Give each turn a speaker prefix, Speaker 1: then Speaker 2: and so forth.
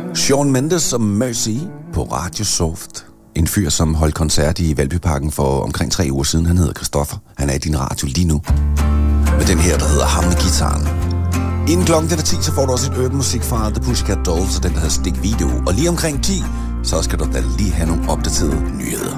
Speaker 1: Shawn Mendes og Mercy på Radio Soft. En fyr, som holdt koncert i Valbyparken for omkring 3 uger siden. Han hedder Christoffer. Han er i din radio lige nu. Med den her, der hedder Ham med Gitaren. Inden klokken 10, så får du også et urban musik fra The Pussycat Dolls, og den der hedder Stik Video. Og lige omkring 10, så skal du da lige have nogle opdaterede nyheder.